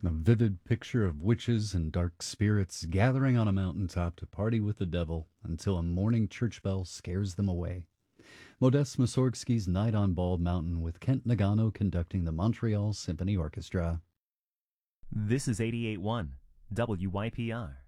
A vivid picture of witches and dark spirits gathering on a mountaintop to party with the devil until a morning church bell scares them away. Modest Mussorgsky's Night on Bald Mountain with Kent Nagano conducting the Montreal Symphony Orchestra. This is 88.1 WYPR.